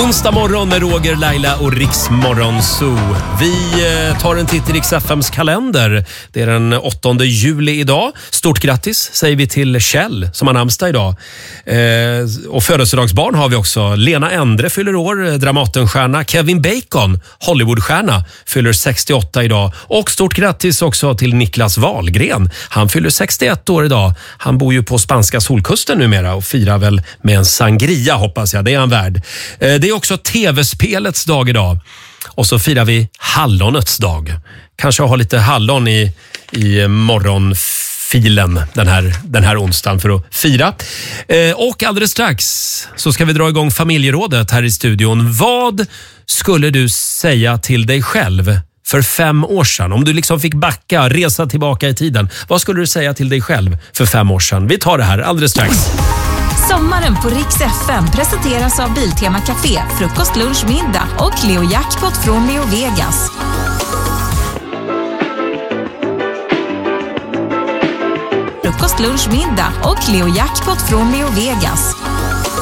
Onsdag morgon med Roger, Laila och Riksmorgon Zoo. Vi tar en titt i Rix FMs kalender. Det är den 8 juli idag. Stort grattis säger vi till Kjell som har namnsdag idag. Och födelsedagsbarn har vi också. Lena Endre fyller år, Dramatenstjärna. Kevin Bacon, Hollywoodstjärna, fyller 68 idag. Och stort grattis också till Niklas Wahlgren. Han fyller 61 år idag. Han bor ju på spanska solkusten numera och firar väl med en sangria, hoppas jag. Det är han värd. Det är också tv-spelets dag idag. Och så firar vi hallonets dag. Kanske ha lite hallon i morgonfilen den här onsdagen för att fira. Och alldeles strax så ska vi dra igång familjerådet här i studion. Vad skulle du säga till dig själv för 5 år sedan? Om du liksom fick backa, resa tillbaka i tiden. Vad skulle du säga till dig själv för 5 år sedan? Vi tar det här alldeles strax. Sommaren på Rix FM presenteras av Biltema Café, frukost, lunch, middag och Leo Jackpot från Leo Vegas. Frukost, lunch, middag och Leo Jackpot från Leo Vegas.